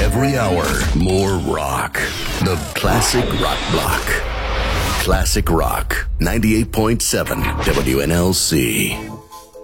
Every hour, more rock. The Classic Rock Block. Classic Rock, 98.7 WNLC.